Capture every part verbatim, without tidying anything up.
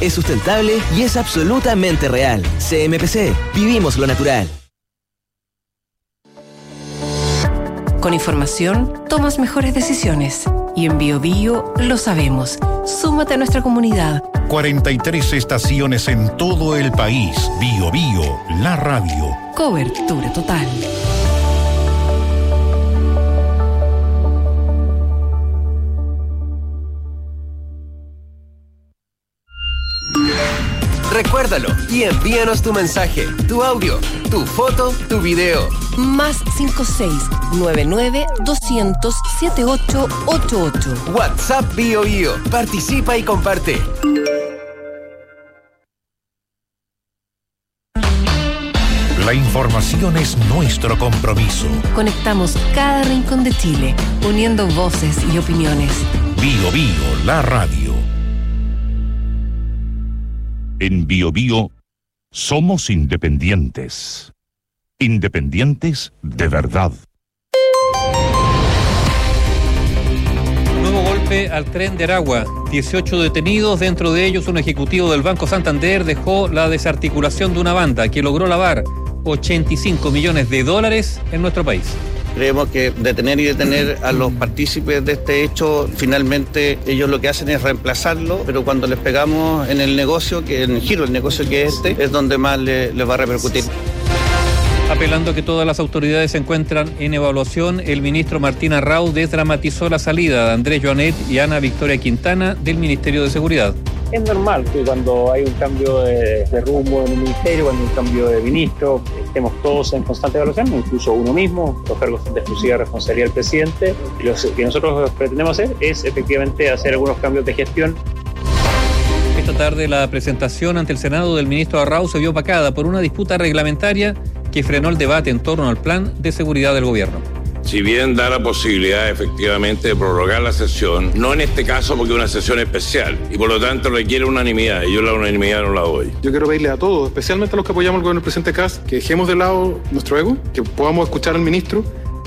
es sustentable y es absolutamente real. C M P C, vivimos lo natural. Con información, tomas mejores decisiones. Y en Bio Bio lo sabemos. Súmate a nuestra comunidad. cuarenta y tres estaciones en todo el país. Bio Bio, la radio. Cobertura total. Recuérdalo y envíanos tu mensaje, tu audio, tu foto, tu video. Más cinco seis nueve nueve dos cero cero siete ocho ocho ocho. WhatsApp Bio Bio. Participa y comparte. La información es nuestro compromiso. Conectamos cada rincón de Chile, uniendo voces y opiniones. Bio Bio, la radio. En Bio Bio somos independientes. Independientes de verdad. Nuevo golpe al tren de Aragua. dieciocho detenidos, dentro de ellos un ejecutivo del Banco Santander dejó la desarticulación de una banda que logró lavar ochenta y cinco millones de dólares en nuestro país. Creemos que detener y detener a los partícipes de este hecho, finalmente ellos lo que hacen es reemplazarlo, pero cuando les pegamos en el negocio, que en el giro del negocio que es este, es donde más les le va a repercutir. Apelando a que todas las autoridades se encuentran en evaluación, el ministro Martín Arrau desdramatizó la salida de Andrés Joanet y Ana Victoria Quintana del Ministerio de Seguridad. Es normal que cuando hay un cambio de, de rumbo en un ministerio, cuando hay un cambio de ministro, estemos todos en constante evaluación, incluso uno mismo. Los cargos son de exclusiva responsabilidad del presidente. Y lo que nosotros pretendemos hacer es efectivamente hacer algunos cambios de gestión. Esta tarde la presentación ante el Senado del ministro Arrau se vio opacada por una disputa reglamentaria que frenó el debate en torno al plan de seguridad del gobierno. Si bien da la posibilidad efectivamente de prorrogar la sesión, no en este caso porque es una sesión especial y por lo tanto requiere unanimidad y yo la unanimidad no la doy. Yo quiero pedirle a todos, especialmente a los que apoyamos al gobierno del presidente Kast, que dejemos de lado nuestro ego, que podamos escuchar al ministro.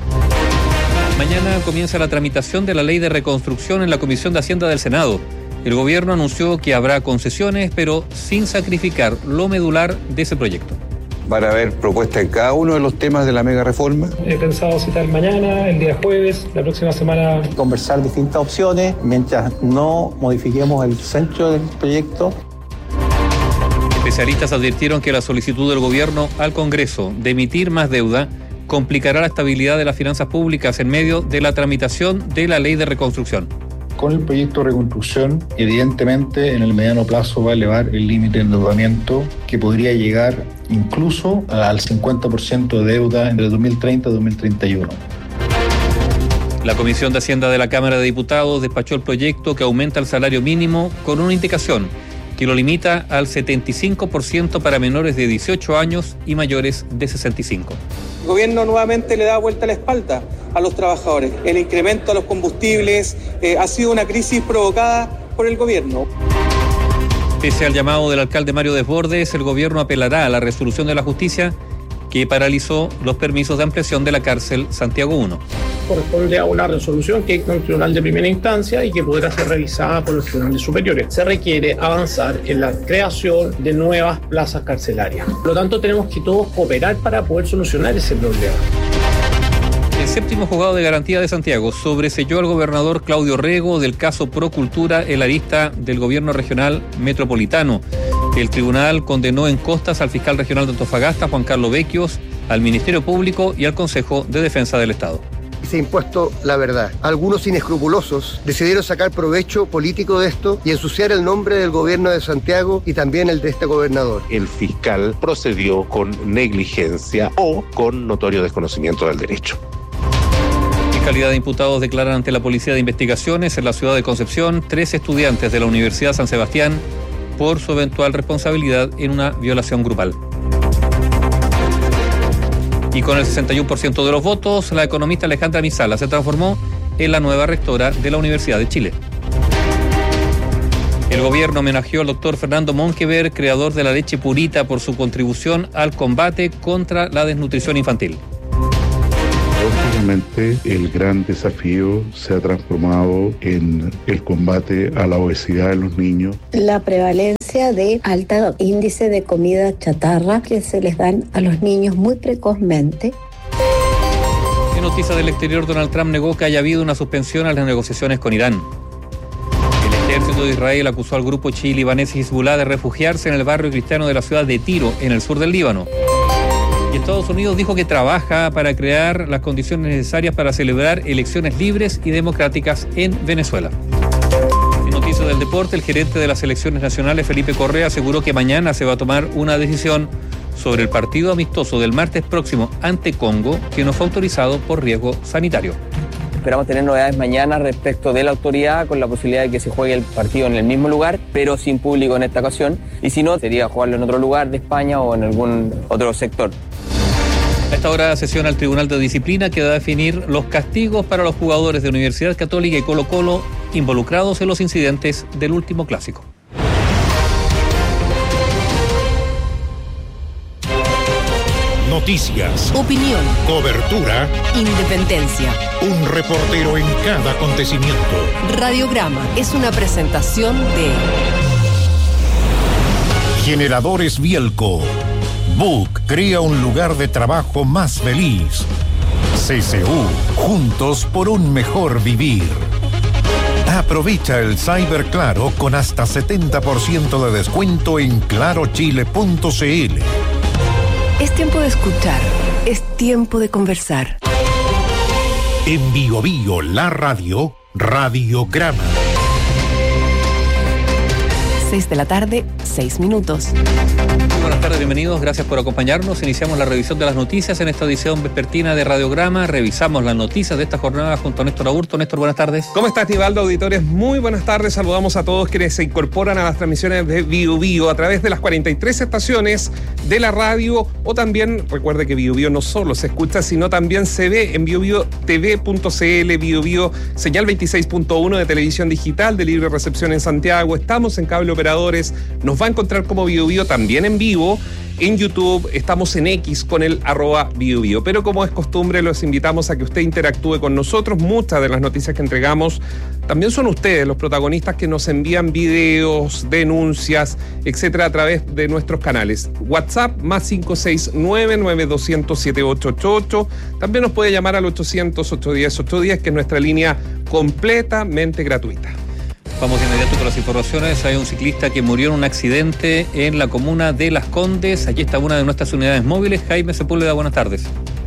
Mañana comienza la tramitación de la ley de reconstrucción en la Comisión de Hacienda del Senado. El gobierno anunció que habrá concesiones, pero sin sacrificar lo medular de ese proyecto. Van a haber propuestas en cada uno de los temas de la mega reforma. He pensado citar mañana, el día jueves, la próxima semana. Conversar distintas opciones mientras no modifiquemos el centro del proyecto. Especialistas advirtieron que la solicitud del gobierno al Congreso de emitir más deuda complicará la estabilidad de las finanzas públicas en medio de la tramitación de la ley de reconstrucción. Con el proyecto de reconstrucción, evidentemente en el mediano plazo va a elevar el límite de endeudamiento que podría llegar incluso al cincuenta por ciento de deuda entre dos mil treinta y dos mil treinta y uno. La Comisión de Hacienda de la Cámara de Diputados despachó el proyecto que aumenta el salario mínimo con una indicación que lo limita al setenta y cinco por ciento para menores de dieciocho años y mayores de sesenta y cinco. El gobierno nuevamente le da vuelta a la espalda a los trabajadores. El incremento a los combustibles eh, ha sido una crisis provocada por el gobierno. Pese al llamado del alcalde Mario Desbordes, el gobierno apelará a la resolución de la justicia que paralizó los permisos de ampliación de la cárcel Santiago uno. Corresponde a una resolución que dicta el tribunal de primera instancia y que podrá ser revisada por los tribunales superiores. Se requiere avanzar en la creación de nuevas plazas carcelarias. Por lo tanto, tenemos que todos cooperar para poder solucionar ese problema. El séptimo juzgado de garantía de Santiago sobreseyó al gobernador Claudio Rego del caso Procultura, el arista del gobierno regional metropolitano. El tribunal condenó en costas al fiscal regional de Antofagasta, Juan Carlos Vecchios, al Ministerio Público y al Consejo de Defensa del Estado. Se ha impuesto la verdad. Algunos inescrupulosos decidieron sacar provecho político de esto y ensuciar el nombre del gobierno de Santiago y también el de este gobernador. El fiscal procedió con negligencia o con notorio desconocimiento del derecho. Fiscalía de imputados declaran ante la Policía de Investigaciones en la ciudad de Concepción tres estudiantes de la Universidad San Sebastián por su eventual responsabilidad en una violación grupal. Y con el sesenta y uno por ciento de los votos, la economista Alejandra Misala se transformó en la nueva rectora de la Universidad de Chile. El gobierno homenajeó al doctor Fernando Monkever, creador de la leche purita, por su contribución al combate contra la desnutrición infantil. Lógicamente, el gran desafío se ha transformado en el combate a la obesidad en los niños. La prevalencia consecuencia de alto índice de comida chatarra que se les dan a los niños muy precozmente. En noticias del exterior, Donald Trump negó que haya habido una suspensión a las negociaciones con Irán. El ejército de Israel acusó al grupo chií libanés Hezbollah de refugiarse en el barrio cristiano de la ciudad de Tiro, en el sur del Líbano. Y Estados Unidos dijo que trabaja para crear las condiciones necesarias para celebrar elecciones libres y democráticas en Venezuela. En noticias del deporte, el gerente de las selecciones nacionales, Felipe Correa, aseguró que mañana se va a tomar una decisión sobre el partido amistoso del martes próximo ante Congo, que no fue autorizado por riesgo sanitario. Esperamos tener novedades mañana respecto de la autoridad, con la posibilidad de que se juegue el partido en el mismo lugar, pero sin público en esta ocasión. Y si no, sería jugarlo en otro lugar de España o en algún otro sector. A esta hora sesiona el Tribunal de Disciplina, que va a definir los castigos para los jugadores de Universidad Católica y Colo-Colo involucrados en los incidentes del último clásico. Noticias, opinión, cobertura, independencia. Un reportero en cada acontecimiento. Radiograma es una presentación de Generadores Bielco. Book crea un lugar de trabajo más feliz. C C U, juntos por un mejor vivir. Aprovecha el Cyber Claro con hasta setenta por ciento de descuento en claro chile punto c l. Es tiempo de escuchar, es tiempo de conversar. En Bio Bio, la radio, Radiograma. seis de la tarde, seis minutos. Muy buenas tardes, bienvenidos, gracias por acompañarnos. Iniciamos la revisión de las noticias en esta edición vespertina de Radiograma. Revisamos las noticias de esta jornada junto a Néstor Aburto. Néstor, buenas tardes. ¿Cómo estás, Nivaldo? Auditores, muy buenas tardes. Saludamos a todos quienes se incorporan a las transmisiones de Bio Bio a través de las cuarenta y tres estaciones de la radio, o también, recuerde que Bio Bio no solo se escucha, sino también se ve en bio bio t v punto c l, Bio Bio, señal veintiséis punto uno de televisión digital de libre recepción en Santiago. Estamos en cable operadores, nos va a encontrar como Bio Bio también en vivo. En YouTube, estamos en X con el arroba Bio Bio. Pero como es costumbre, los invitamos a que usted interactúe con nosotros. Muchas de las noticias que entregamos también son ustedes, los protagonistas, que nos envían videos, denuncias, etcétera, a través de nuestros canales. WhatsApp, más cinco seis nueve, nueve dos cero cero, siete ocho ocho ocho. También nos puede llamar al ochocientos, ochocientos diez, ochocientos diez, que es nuestra línea completamente gratuita. Vamos de inmediato con las informaciones. Hay un ciclista que murió en un accidente en la comuna de Las Condes. Aquí está una de nuestras unidades móviles. Jaime Sepúlveda, buenas tardes.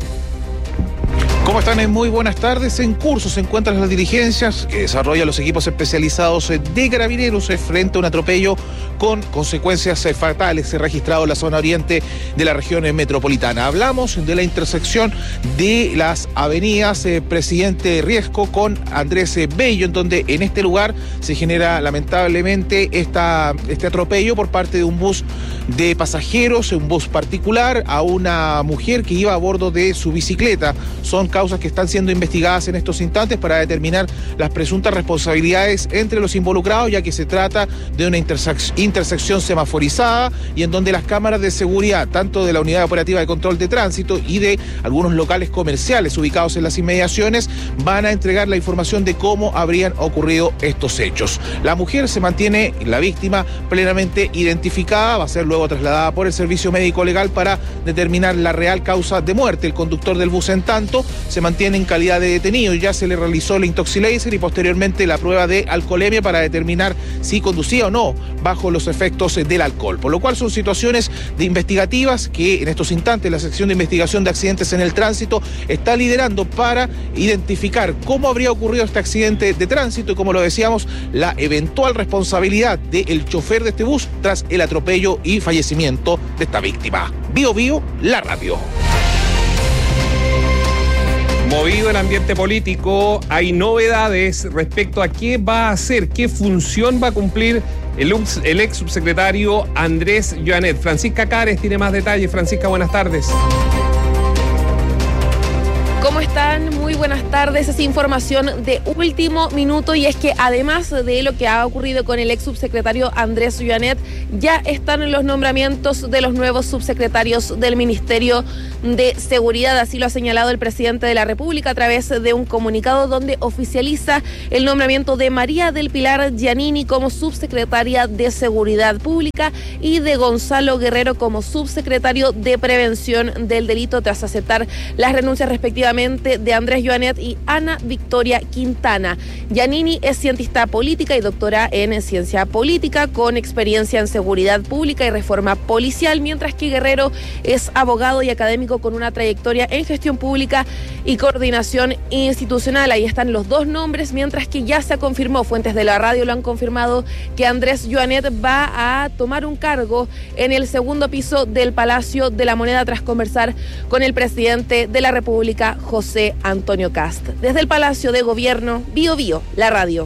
¿Cómo están? Muy buenas tardes. En curso se encuentran las diligencias que desarrollan los equipos especializados de Carabineros frente a un atropello con consecuencias fatales registrado en la zona oriente de la región metropolitana. Hablamos de la intersección de las avenidas eh, Presidente Riesco con Andrés Bello, en donde en este lugar se genera lamentablemente esta, este atropello por parte de un bus de pasajeros, un bus particular, a una mujer que iba a bordo de su bicicleta. Son causas que están siendo investigadas en estos instantes para determinar las presuntas responsabilidades entre los involucrados, ya que se trata de una intersec- intersección semaforizada y en donde las cámaras de seguridad, tanto de la Unidad Operativa de Control de Tránsito y de algunos locales comerciales ubicados en las inmediaciones, van a entregar la información de cómo habrían ocurrido estos hechos. La mujer se mantiene, la víctima, plenamente identificada, va a ser luego trasladada por el Servicio Médico Legal para determinar la real causa de muerte. El conductor del bus, en tanto, se mantiene en calidad de detenido. Ya se le realizó la intoxilator y posteriormente la prueba de alcoholemia para determinar si conducía o no bajo los efectos del alcohol. Por lo cual son situaciones de investigativas que en estos instantes la sección de investigación de accidentes en el tránsito está liderando para identificar cómo habría ocurrido este accidente de tránsito y, como lo decíamos, la eventual responsabilidad del chofer de este bus tras el atropello y fallecimiento de esta víctima. Bio Bio, la radio. Movido el ambiente político, hay novedades respecto a qué va a hacer, qué función va a cumplir el, el ex subsecretario Andrés Joanet. Francisca Cares tiene más detalles. Francisca, buenas tardes. ¿Cómo están? Muy buenas tardes. Es información de último minuto y es que además de lo que ha ocurrido con el ex subsecretario Andrés Llanet, ya están los nombramientos de los nuevos subsecretarios del Ministerio de Seguridad. Así lo ha señalado el presidente de la República a través de un comunicado donde oficializa el nombramiento de María del Pilar Giannini como subsecretaria de Seguridad Pública y de Gonzalo Guerrero como subsecretario de Prevención del Delito, tras aceptar las renuncias respectivamente de Andrés Llanet y Ana Victoria Quintana. Giannini es cientista política y doctora en ciencia política con experiencia en seguridad pública y reforma policial, mientras que Guerrero es abogado y académico con una trayectoria en gestión pública y coordinación institucional. Ahí están los dos nombres, mientras que ya se confirmó, fuentes de la radio lo han confirmado, que Andrés Llanet va a tomar un cargo en el segundo piso del Palacio de la Moneda tras conversar con el presidente de la República, José Antonio Kast. Desde el Palacio de Gobierno, Bio Bio, la radio.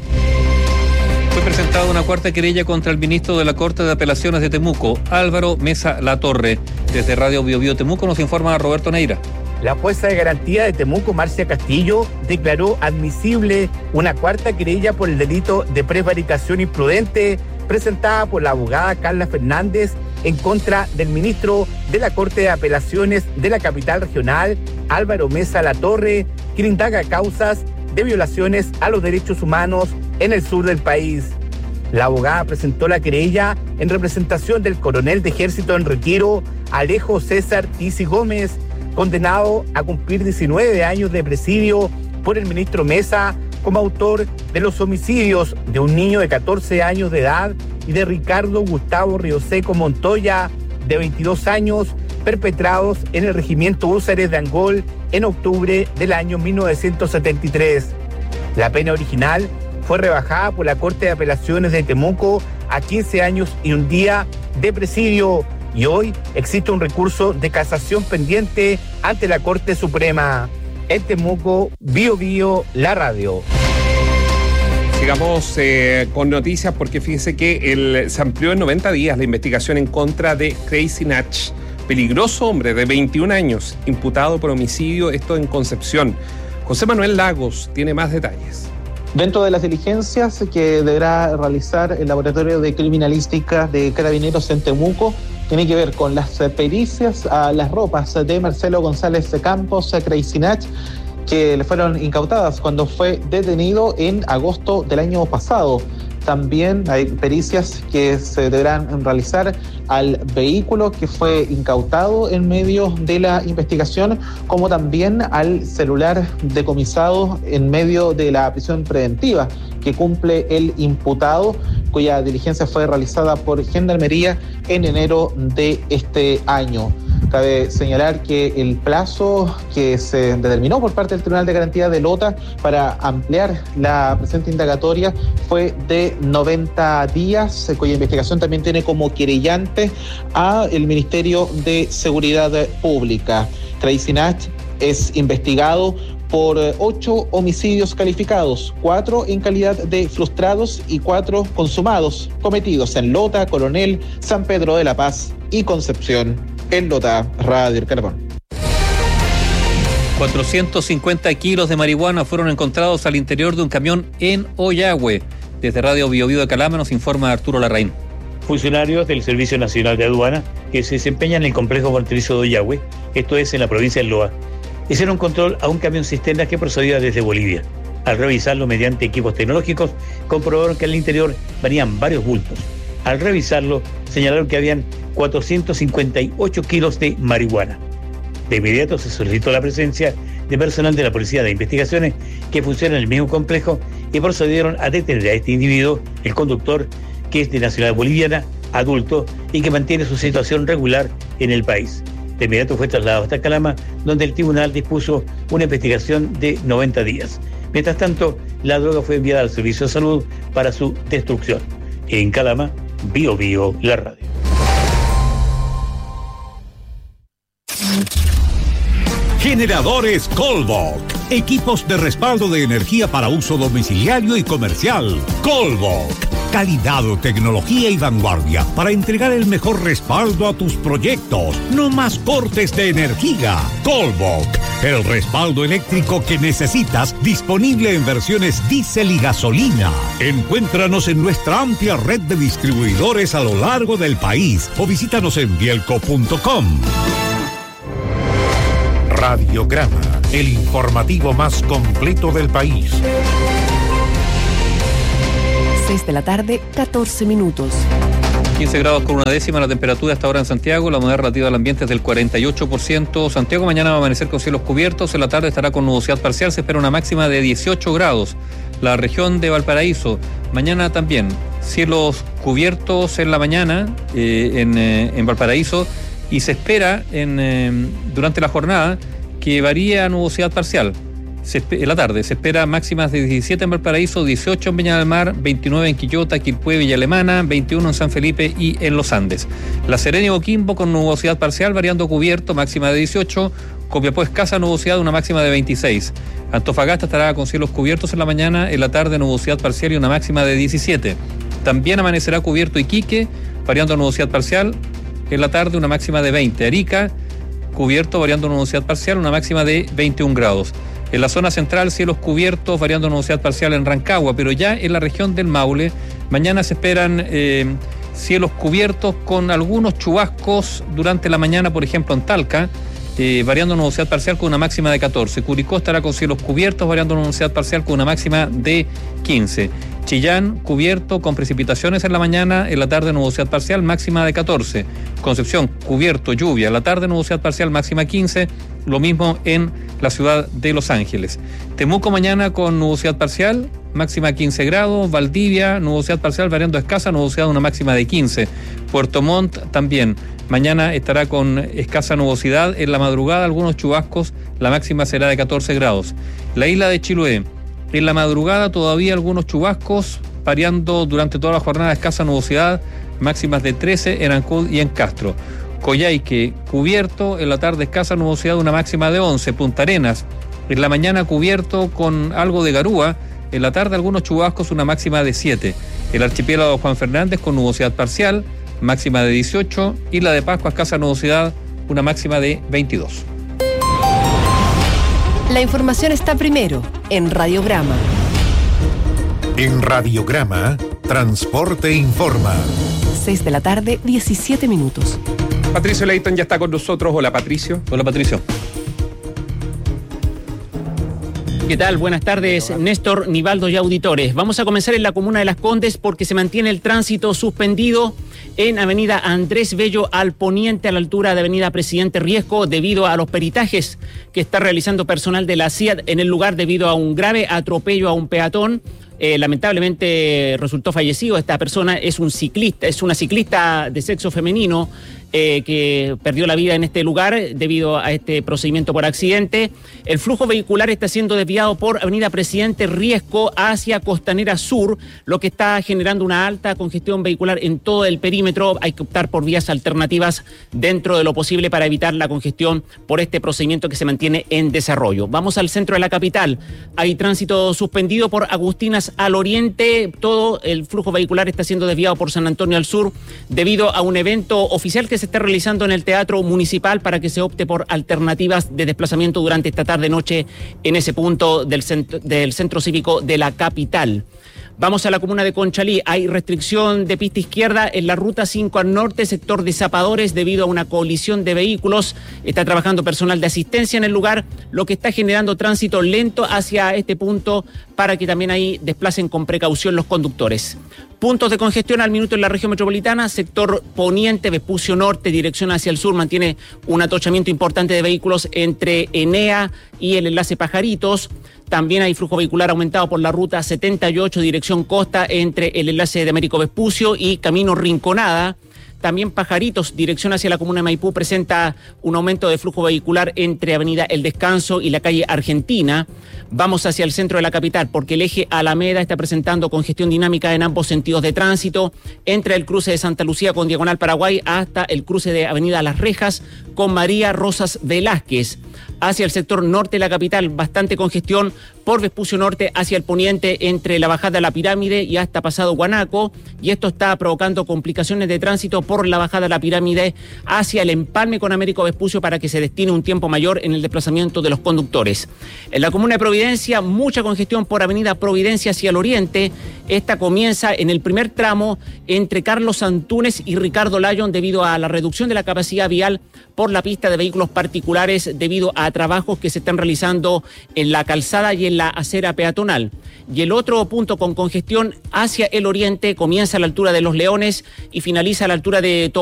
Fue presentada una cuarta querella contra el ministro de la Corte de Apelaciones de Temuco, Álvaro Mesa Latorre. Desde Radio Bio Bio Temuco nos informa Roberto Neira. La jueza de garantía de Temuco, Marcia Castillo, declaró admisible una cuarta querella por el delito de prevaricación imprudente presentada por la abogada Carla Fernández en contra del ministro de la Corte de Apelaciones de la capital regional, Álvaro Mesa Latorre, quien indaga causas de violaciones a los derechos humanos en el sur del país. La abogada presentó la querella en representación del coronel de ejército en retiro, Alejo César Tisi Gómez, condenado a cumplir diecinueve años de presidio por el ministro Mesa como autor de los homicidios de un niño de catorce años de edad y de Ricardo Gustavo Rioseco Montoya, de veintidós años, perpetrados en el regimiento Húsares de Angol en octubre del año mil novecientos setenta y tres. La pena original fue rebajada por la Corte de Apelaciones de Temuco a quince años y un día de presidio, y hoy existe un recurso de casación pendiente ante la Corte Suprema. En Temuco, Bio Bio, la radio. Sigamos eh, con noticias, porque fíjese que el, se amplió en noventa días la investigación en contra de Crazy Nach, peligroso hombre de veintiún años, imputado por homicidio, esto en Concepción. José Manuel Lagos tiene más detalles. Dentro de las diligencias que deberá realizar el Laboratorio de Criminalística de Carabineros en Temuco, tiene que ver con las pericias a las ropas de Marcelo González Campos, Crazy Nach, que le fueron incautadas cuando fue detenido en agosto del año pasado. También hay pericias que se deberán realizar al vehículo que fue incautado en medio de la investigación, como también al celular decomisado en medio de la prisión preventiva que cumple el imputado, cuya diligencia fue realizada por Gendarmería en enero de este año. Cabe señalar que el plazo que se determinó por parte del Tribunal de Garantía de Lota para ampliar la presente indagatoria fue de noventa días, cuya investigación también tiene como querellante a el Ministerio de Seguridad Pública. Crazy Nach es investigado por ocho homicidios calificados, cuatro en calidad de frustrados y cuatro consumados, cometidos en Lota, Coronel, San Pedro de la Paz y Concepción. En Lota, Radio El Carbón. cuatrocientos cincuenta kilos de marihuana fueron encontrados al interior de un camión en Oyagüe. Desde Radio Bio Bio de Calama nos informa Arturo Larraín. Funcionarios del Servicio Nacional de Aduana que se desempeñan en el complejo fronterizo de Oyagüe, esto es en la provincia de Loa, hicieron control a un camión cisterna que procedía desde Bolivia. Al revisarlo mediante equipos tecnológicos, comprobaron que al interior venían varios bultos. Al revisarlo, señalaron que habían cuatrocientos cincuenta y ocho kilos de marihuana. De inmediato se solicitó la presencia de personal de la Policía de Investigaciones que funciona en el mismo complejo y procedieron a detener a este individuo, el conductor, que es de nacionalidad boliviana, adulto y que mantiene su situación regular en el país. De inmediato fue trasladado hasta Calama, donde el tribunal dispuso una investigación de noventa días. Mientras tanto, la droga fue enviada al Servicio de Salud para su destrucción. En Calama, Bio Bio, la radio. Generadores Colbok. Equipos de respaldo de energía para uso domiciliario y comercial. Colbok. Calidad, tecnología y vanguardia para entregar el mejor respaldo a tus proyectos. No más cortes de energía. Colbok, el respaldo eléctrico que necesitas, disponible en versiones diésel y gasolina. Encuéntranos en nuestra amplia red de distribuidores a lo largo del país o visítanos en bielco punto com. Radiograma, el informativo más completo del país. seis de la tarde, catorce minutos. quince grados con una décima la temperatura hasta ahora en Santiago. La humedad relativa al ambiente es del cuarenta y ocho por ciento. Santiago mañana va a amanecer con cielos cubiertos. En la tarde estará con nubosidad parcial. Se espera una máxima de dieciocho grados. La región de Valparaíso, mañana también cielos cubiertos en la mañana eh, en, eh, en Valparaíso. Y se espera en, eh, durante la jornada que varíe a nubosidad parcial. Se, en la tarde se espera máximas de diecisiete en Valparaíso, dieciocho en Viña del Mar, veintinueve en Quillota, Quilpué, Villa Alemana, veintiuno en San Felipe y en Los Andes. La Serena y Coquimbo con nubosidad parcial, variando cubierto, máxima de dieciocho. Copiapó escasa nubosidad, una máxima de veintiséis. Antofagasta estará con cielos cubiertos en la mañana, en la tarde nubosidad parcial y una máxima de diecisiete. También amanecerá cubierto Iquique, variando nubosidad parcial, en la tarde una máxima de veinte. Arica, cubierto, variando nubosidad parcial, una máxima de veintiún grados. En la zona central, cielos cubiertos, variando nubosidad parcial en Rancagua, pero ya en la región del Maule, mañana se esperan eh, cielos cubiertos con algunos chubascos durante la mañana, por ejemplo en Talca, eh, variando nubosidad parcial con una máxima de catorce. Curicó estará con cielos cubiertos, variando nubosidad parcial con una máxima de quince. Chillán, cubierto, con precipitaciones en la mañana, en la tarde nubosidad parcial, máxima de catorce. Concepción, cubierto, lluvia, en la tarde nubosidad parcial, máxima quince. Lo mismo en la ciudad de Los Ángeles. Temuco mañana con nubosidad parcial, máxima quince grados. Valdivia, nubosidad parcial, variando escasa, nubosidad una máxima de quince. Puerto Montt también, mañana estará con escasa nubosidad. En la madrugada algunos chubascos, la máxima será de catorce grados. La isla de Chiloé, en la madrugada todavía algunos chubascos, variando durante toda la jornada escasa nubosidad, máximas de trece en Ancud y en Castro. Coyhaique, cubierto, en la tarde escasa nubosidad, una máxima de once. Punta Arenas, en la mañana cubierto con algo de garúa, en la tarde algunos chubascos, una máxima de siete. El archipiélago de Juan Fernández con nubosidad parcial, máxima de dieciocho, y la de Pascua escasa nubosidad, una máxima de veintidós. La información está primero en Radiograma. En Radiograma, Transporte Informa. seis de la tarde, diecisiete minutos. Patricio Leighton ya está con nosotros. Hola, Patricio. Hola, Patricio. ¿Qué tal? Buenas tardes, Néstor, Nivaldo y auditores. Vamos a comenzar en la comuna de Las Condes porque se mantiene el tránsito suspendido en avenida Andrés Bello al poniente, a la altura de avenida Presidente Riesco, debido a los peritajes que está realizando personal de la C I A D en el lugar debido a un grave atropello a un peatón. Eh, lamentablemente resultó fallecido. Esta persona es un ciclista, es una ciclista de sexo femenino eh, que perdió la vida en este lugar debido a este procedimiento por accidente. El flujo vehicular está siendo desviado por avenida Presidente Riesco hacia Costanera Sur, lo que está generando una alta congestión vehicular en todo el perímetro. Hay que optar por vías alternativas dentro de lo posible para evitar la congestión por este procedimiento que se mantiene en desarrollo. Vamos al centro de la capital. Hay tránsito suspendido por Agustinas al oriente. Todo el flujo vehicular está siendo desviado por San Antonio al sur debido a un evento oficial que se está realizando en el Teatro Municipal para que se opte por alternativas de desplazamiento durante esta tarde-noche en ese punto del centro, del centro cívico de la capital. Vamos a la comuna de Conchalí. Hay restricción de pista izquierda en la ruta cinco al norte, sector de Zapadores, debido a una colisión de vehículos. Está trabajando personal de asistencia en el lugar, lo que está generando tránsito lento hacia este punto para que también ahí desplacen con precaución los conductores. Puntos de congestión al minuto en la región metropolitana, sector poniente, Vespucio Norte, dirección hacia el sur, mantiene un atochamiento importante de vehículos entre Enea y el enlace Pajaritos. También hay flujo vehicular aumentado por la ruta setenta y ocho, dirección costa, entre el enlace de Américo Vespucio y Camino Rinconada. También Pajaritos, dirección hacia la comuna de Maipú, presenta un aumento de flujo vehicular entre avenida El Descanso y la calle Argentina. Vamos hacia el centro de la capital porque el eje Alameda está presentando congestión dinámica en ambos sentidos de tránsito, entre el cruce de Santa Lucía con Diagonal Paraguay hasta el cruce de avenida Las Rejas con María Rosas Velázquez. hacia el sector norte de la capital, bastante congestión por Vespucio Norte hacia el poniente entre la bajada de la Pirámide y hasta pasado Guanaco, y esto está provocando complicaciones de tránsito por la bajada de la Pirámide hacia el empalme con Américo Vespucio para que se destine un tiempo mayor en el desplazamiento de los conductores. En la comuna de Providencia, mucha congestión por avenida Providencia hacia el oriente. Esta comienza en el primer tramo entre Carlos Antúnez y Ricardo Lyon debido a la reducción de la capacidad vial por la pista de vehículos particulares debido a trabajos que se están realizando en la calzada y en la acera peatonal. Y el otro punto con congestión hacia el oriente comienza a la altura de Los Leones y finaliza a la altura de